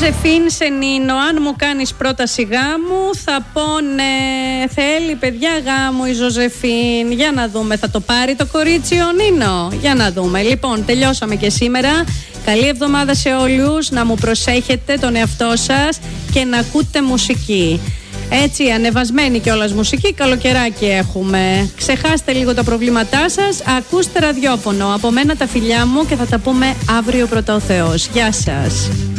Ζωζεφίν σε Νίνο, αν μου κάνεις πρόταση γάμου, θα πω ναι. Θέλει παιδιά γάμου η Ζωζεφίν. Για να δούμε, θα το πάρει το κορίτσι ο Νίνο? Για να δούμε. Λοιπόν, τελειώσαμε και σήμερα. Καλή εβδομάδα σε όλους. Να μου προσέχετε τον εαυτό σας και να ακούτε μουσική. Έτσι, ανεβασμένη κιόλας μουσική, καλοκαιράκι έχουμε. Ξεχάστε λίγο τα προβλήματά σας, ακούστε ραδιόφωνο. Από μένα τα φιλιά μου και θα τα πούμε αύριο πρώτα ο Θεός. Γεια σας.